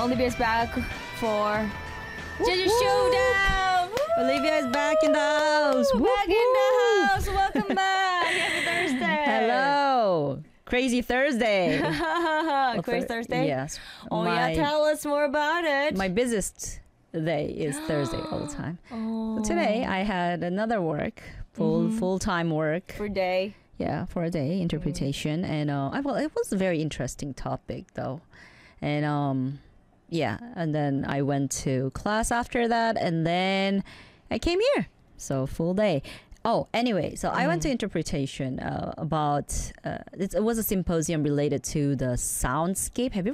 Olivia is back for Jeju Showdown. Olivia is back in the house. Back in the house. Welcome back. Happy Thursday. Hello. Crazy Thursday. Crazy Thursday? Yes. Oh, yeah. Tell us more about it. My busiest day is Thursday all the time. Oh. So today I had another work, full-time work. For day. Yeah, for a day, interpretation. And well, it was a very interesting topic though. And yeah, and then I went to class after that, and then I came here. So full day. Oh, anyway, so I went to interpretation about it was a symposium related to the soundscape. Have you